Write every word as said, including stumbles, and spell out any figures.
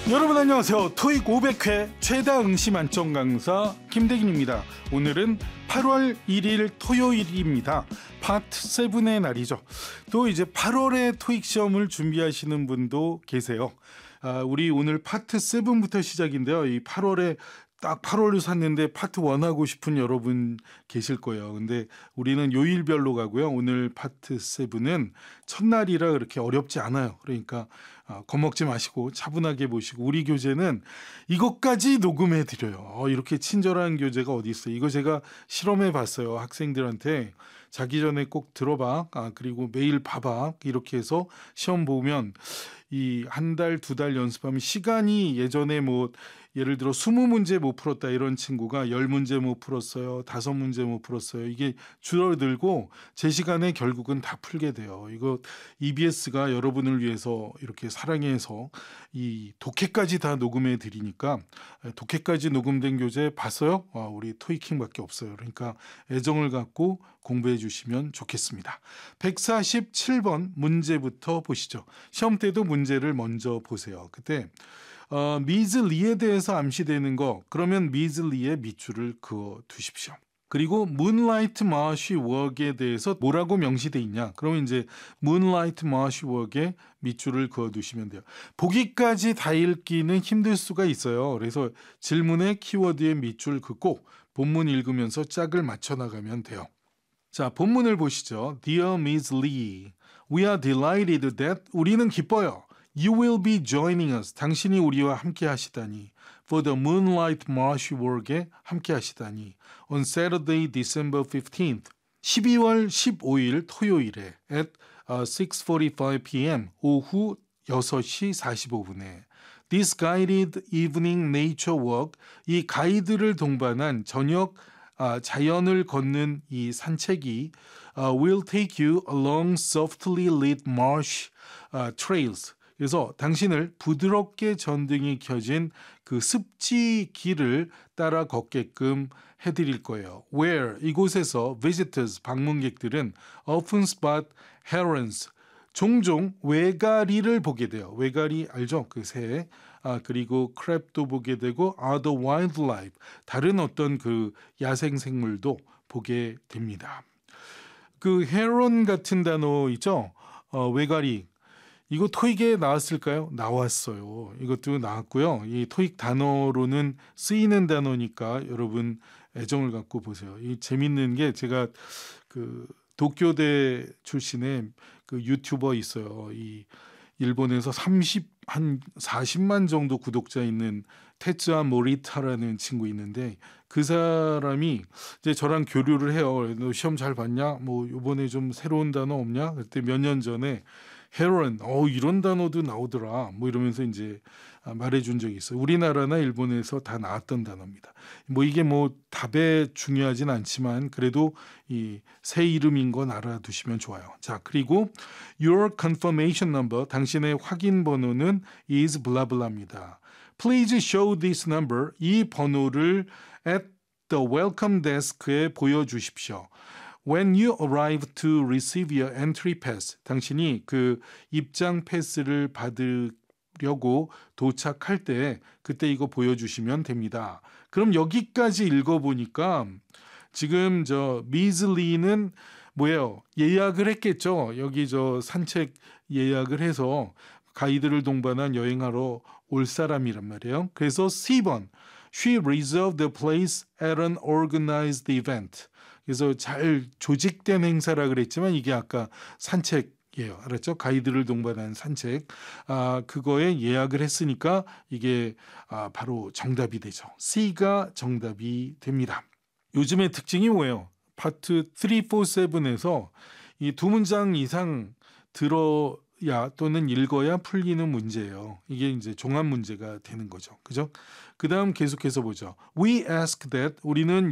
여러분 안녕하세요. 토익 오백 회 최다 응시 만점 강사 김대긴입니다. 오늘은 팔월 일일 토요일입니다. 파트 칠의 날이죠. 또 이제 팔월에 토익 시험을 준비하시는 분도 계세요. 아, 우리 오늘 파트 칠부터 시작인데요. 이 팔월에 딱 팔월을 샀는데 파트 일 하고 싶은 여러분 계실 거예요. 근데 우리는 요일별로 가고요. 오늘 파트 칠은 첫날이라 그렇게 어렵지 않아요. 그러니까 겁먹지 마시고 차분하게 보시고, 우리 교재는 이것까지 녹음해 드려요. 어, 이렇게 친절한 교재가 어디 있어요. 이거 제가 실험해 봤어요. 학생들한테 자기 전에 꼭 들어봐. 아, 그리고 매일 봐봐. 이렇게 해서 시험 보면 이 한 달, 두 달 연습하면 시간이, 예전에 뭐 예를 들어 이십 문제 못 풀었다 이런 친구가 십 문제 못 풀었어요. 다섯 문제 못 풀었어요. 이게 줄어들고 제 시간에 결국은 다 풀게 돼요. 이거 이비에스가 여러분을 위해서 이렇게 사랑해서 이 독해까지 다 녹음해 드리니까, 독해까지 녹음된 교재 봤어요? 아, 우리 토익킹밖에 없어요. 그러니까 애정을 갖고 공부해 주시면 좋겠습니다. 백사십칠 번 문제부터 보시죠. 시험 때도 문제를 먼저 보세요. 그때 어, 미즈리에 대해서 암시되는 거, 그러면 미즈리의 밑줄을 그어 두십시오. 그리고 Moonlight Marshy Work에 대해서 뭐라고 명시돼 있냐? 그러면 이제 Moonlight Marshy Work에 밑줄을 그어 두시면 돼요. 보기까지 다 읽기는 힘들 수가 있어요. 그래서 질문의 키워드에 밑줄 긋고 본문 읽으면서 짝을 맞춰 나가면 돼요. 자, 본문을 보시죠. Dear Miss Lee, we are delighted that, 우리는 기뻐요. You will be joining us. 당신이 우리와 함께 하시다니. For the Moonlight Marshy Work에 함께 하시다니. On Saturday, December fifteenth. 십이월 십오일 토요일에 at six forty-five p.m. 오후 여섯 시 사십오 분에. This guided evening nature walk. 이 가이드를 동반한 저녁 아, 자연을 걷는 이 산책이 uh, will take you along softly lit marsh uh, trails. 그래서 당신을 부드럽게 전등이 켜진 그 습지 길을 따라 걷게끔 해드릴 거예요. Where, 이곳에서 visitors, 방문객들은 often spot herons, 종종 외가리를 보게 돼요. 외가리 알죠? 그 새. 아, 그리고 crab도 보게 되고 other wildlife, 다른 어떤 그 야생 생물도 보게 됩니다. 그 heron 같은 단어 있죠? 어, 외가리. 이거 토익에 나왔을까요? 나왔어요. 이것도 나왔고요. 이 토익 단어로는 쓰이는 단어니까 여러분 애정을 갖고 보세요. 이 재밌는 게, 제가 그 도쿄대 출신의 그 유튜버 있어요. 이 일본에서 삼십, 한 사십만 정도 구독자 있는 테츠아 모리타라는 친구 있는데, 그 사람이 이제 저랑 교류를 해요. 너 시험 잘 봤냐? 뭐 이번에 좀 새로운 단어 없냐? 그때 몇 년 전에 헤론, 어 이런 단어도 나오더라. 뭐 이러면서 이제 말해준 적이 있어요. 우리나라나 일본에서 다 나왔던 단어입니다. 뭐 이게 뭐 답에 중요하진 않지만 그래도 이 새 이름인 건 알아두시면 좋아요. 자, 그리고 your confirmation number, 당신의 확인 번호는 is 블라블라입니다. Please show this number, 이 번호를 at the welcome desk에 보여주십시오. When you arrive to receive your entry pass, 당신이 그 입장 패스를 받으려고 도착할 때 그때 이거 보여주시면 됩니다. 그럼 여기까지 읽어보니까 지금 저 미즈리는 뭐예요? 예약을 했겠죠. 여기 저 산책 예약을 해서 가이드를 동반한 여행하러 올 사람이란 말이에요. 그래서 시 번, She reserved the place at an organized event. 그래서 잘 조직된 행사라 그랬지만 이게 아까 산책이에요. 알았죠? 가이드를 동반한 산책. 아, 그거에 예약을 했으니까 이게 아, 바로 정답이 되죠. C가 정답이 됩니다. 요즘의 특징이 뭐예요? 파트 삼, 사, 칠에서 이 두 문장 이상 들어야 또는 읽어야 풀리는 문제예요. 이게 이제 종합 문제가 되는 거죠. 그죠? 그 다음 계속해서 보죠. We ask that, 우리는